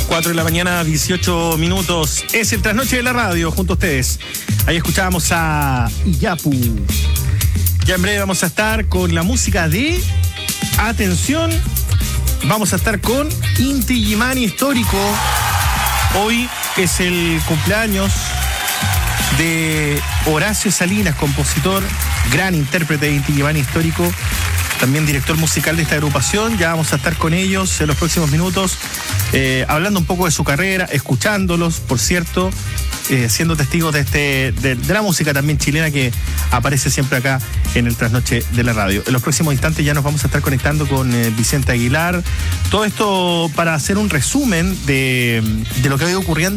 4 de la mañana, 18 minutos. Es el Trasnoche de la Radio, junto a ustedes. Ahí escuchábamos a Iyapu. Ya en breve vamos a estar con la música de... Atención, vamos a estar con Inti Illimani Histórico. Hoy es el cumpleaños de Horacio Salinas, compositor, gran intérprete de Inti Illimani Histórico, también director musical de esta agrupación. Ya vamos a estar con ellos en los próximos minutos, hablando un poco de su carrera, escuchándolos, por cierto, siendo testigos de la música también chilena que aparece siempre acá en el Trasnoche de la Radio. En los próximos instantes ya nos vamos a estar conectando con Vicente Aguilar. Todo esto para hacer un resumen de lo que ha ido ocurriendo